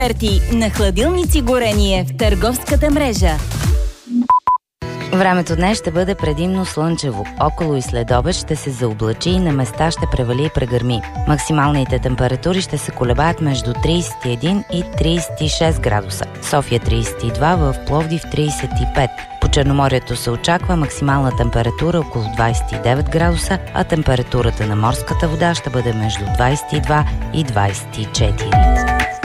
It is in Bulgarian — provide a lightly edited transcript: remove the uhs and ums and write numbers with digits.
На хладилници горение в търговската мрежа. Времето днес ще бъде предимно слънчево. Около и след обед ще се заоблачи и на места ще превали и прегърми. Максималните температури ще се колебаят между 31 и 36 градуса. София 32, в Пловдив 35. По Черноморието се очаква максимална температура около 29 градуса, а температурата на морската вода ще бъде между 22 и 24.